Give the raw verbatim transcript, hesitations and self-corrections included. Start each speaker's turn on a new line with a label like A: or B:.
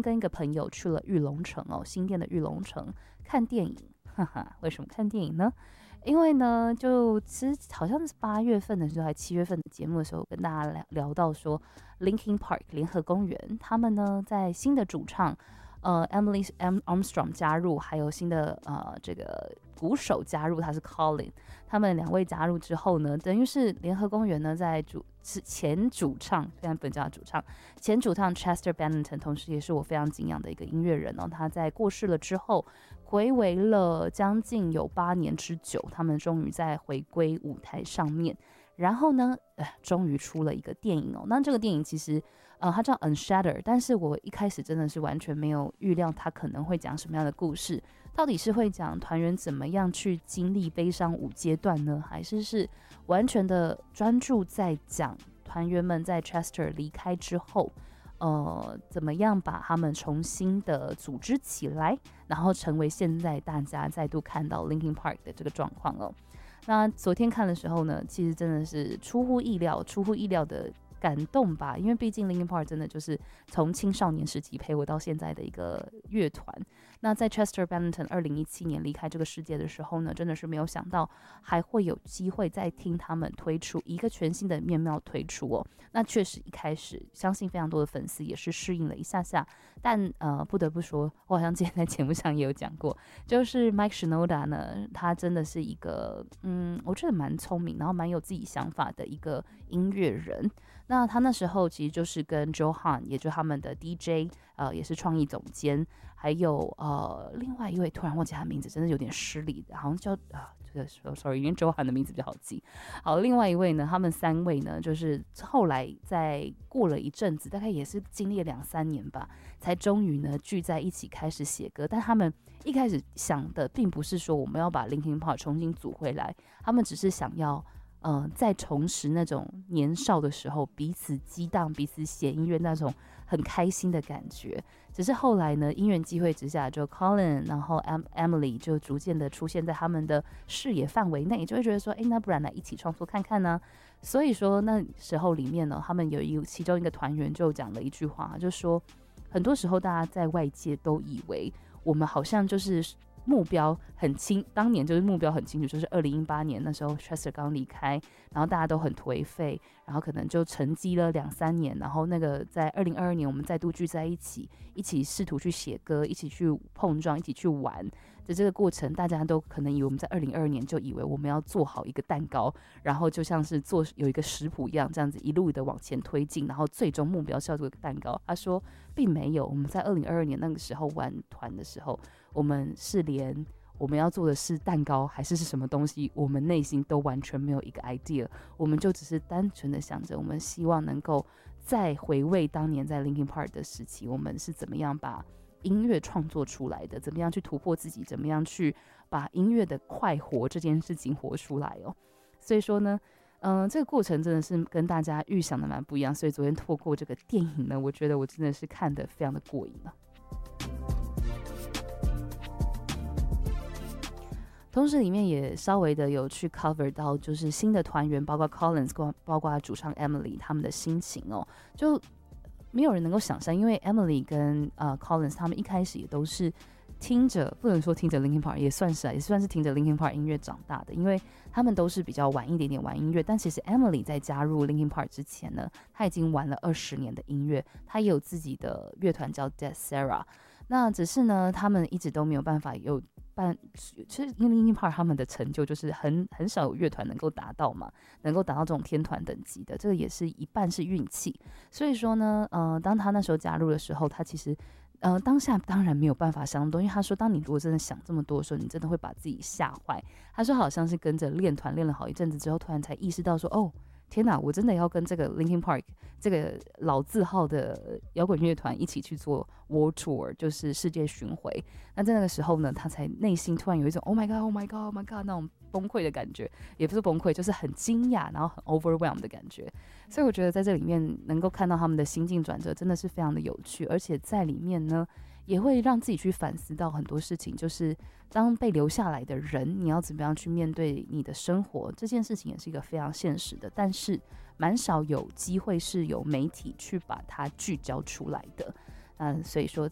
A: 跟一个朋友去了玉龙城哦，新店的玉龙城看电影，哈哈，为什么看电影呢？因为呢，就其实好像是八月份的时候，还七月份的节目的时候，跟大家聊聊到说 ，Linkin Park 联合公园，他们呢在新的主唱。呃 ，Emily Armstrong 加入，还有新的呃这个鼓手加入，他是 Colin， 他们两位加入之后呢，等于是联合公园呢在主前主唱，非常本家的主唱，前主唱 Chester Bennington， 同时也是我非常敬仰的一个音乐人哦。他在过世了之后，睽违了将近有八年之久，他们终于在回归舞台上面。然后呢，呃，终于出了一个电影哦。那这个电影其实，呃，它叫 Unshattered， 但是我一开始真的是完全没有预料它可能会讲什么样的故事。到底是会讲团员怎么样去经历悲伤五阶段呢，还是是完全的专注在讲团员们在 Chester 离开之后，呃，怎么样把他们重新的组织起来，然后成为现在大家再度看到 Linkin Park 的这个状况哦。那昨天看的时候呢，其实真的是出乎意料，出乎意料的感动吧，因为毕竟 Linkin Park 真的就是从青少年时期陪我到现在的一个乐团。那在 Chester Bennington 二零一七年离开这个世界的时候呢，真的是没有想到还会有机会再听他们推出一个全新的面貌推出哦。那确实一开始相信非常多的粉丝也是适应了一下下，但呃不得不说，我好像之前在节目上也有讲过，就是 Mike Shinoda 呢，他真的是一个嗯，我觉得蛮聪明，然后蛮有自己想法的一个音乐人。那他那时候其实就是跟 Joe Hahn， 也就是他们的 D J， 呃，也是创意总监，还有呃另外一位突然忘记他的名字，真的有点失礼的，好像叫啊，这个 sorry， 因为 Joe Hahn 的名字比较好记。好，另外一位呢，他们三位呢，就是后来在过了一阵子，大概也是经历了两三年吧，才终于呢聚在一起开始写歌。但他们一开始想的并不是说我们要把 Linkin Park 重新组回来，他们只是想要。呃，再重拾那种年少的时候彼此激荡、彼此写音乐那种很开心的感觉。只是后来呢，因缘际会之下，就 Colin 然后 Emily 就逐渐的出现在他们的视野范围内，就会觉得说，哎，那不然来一起创作看看呢？所以说那时候里面呢，他们有一其中一个团员就讲了一句话，就说很多时候大家在外界都以为我们好像就是目标很清，当年就是目标很清楚，就是二零一八年那时候 Chester 刚离开，然后大家都很颓废，然后可能就沉寂了两三年，然后那个在二零二二年我们再度聚在一起，一起试图去写歌，一起去碰撞，一起去玩的这个过程，大家都可能以为我们在二零二二年就以为我们要做好一个蛋糕，然后就像是做有一个食谱一样，这样子一路的往前推进，然后最终目标是要做一个蛋糕。他说并没有，我们在二零二二年那个时候玩团的时候，我们是连我们要做的是蛋糕还是是什么东西，我们内心都完全没有一个 idea， 我们就只是单纯的想着我们希望能够再回味当年在 Linkin Park 的时期，我们是怎么样把音乐创作出来的，怎么样去突破自己，怎么样去把音乐的快活这件事情活出来哦。所以说呢嗯、呃，这个过程真的是跟大家预想的蛮不一样，所以昨天透过这个电影呢，我觉得我真的是看得非常的过瘾了。同时里面也稍微的有去 cover 到就是新的团员，包括 Collins 包括主唱 Emily 他们的心情哦，就没有人能够想象，因为 Emily 跟、呃、Collins 他们一开始也都是听着，不能说听着 Linkin Park， 也算是啊，也算是听着 Linkin Park 音乐长大的，因为他们都是比较晚一点点玩音乐，但其实 Emily 在加入 Linkin Park 之前呢，她已经玩了二十年的音乐，她也有自己的乐团叫 Dead Sarah， 那只是呢，他们一直都没有办法有办，其实因为 Linkin Park 他们的成就就是很很少有乐团能够达到嘛，能够达到这种天团等级的，这个也是一半是运气。所以说呢，呃，当他那时候加入的时候，他其实呃当下当然没有办法想那么多，因为他说，当你如果真的想这么多的时候，你真的会把自己吓坏。他说好像是跟着练团练了好一阵子之后，突然才意识到说，哦。天哪，我真的要跟这个 Linkin Park 这个老字号的摇滚乐团一起去做 World Tour， 就是世界巡回。那在那个时候呢，他才内心突然有一种 Oh my God, Oh my God, Oh my God 那种崩溃的感觉，也不是崩溃，就是很惊讶，然后很 overwhelmed 的感觉。所以我觉得在这里面能够看到他们的心境转折，真的是非常的有趣，而且在里面呢，也会让自己去反思到很多事情，就是当被留下来的人，你要怎么样去面对你的生活，这件事情也是一个非常现实的，但是蛮少有机会是有媒体去把它聚焦出来的。那所以说